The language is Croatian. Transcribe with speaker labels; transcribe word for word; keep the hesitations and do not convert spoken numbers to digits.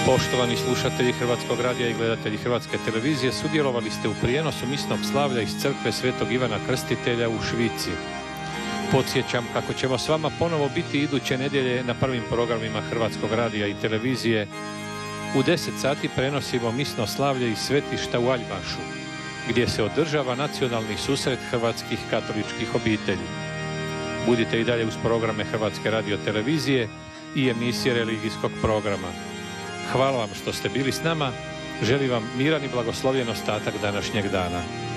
Speaker 1: Poštovani slušatelji Hrvatskog radija i gledatelji Hrvatske televizije, sudjelovali ste u prijenosu misnog slavlja iz crkve Svetog Ivana Krstitelja u Švici. Podsjećam kako ćemo s vama ponovo biti iduće nedjelje na prvim programima Hrvatskog radija i televizije. U deset sati prenosimo misno slavlje iz svetišta u Aljmašu, gdje se održava nacionalni susret hrvatskih katoličkih obitelji. Budite i dalje uz programe Hrvatske radio televizije i emisije religijskog programa. Hvala vam što ste bili s nama, želim vam miran i blagoslovljen ostatak današnjeg dana.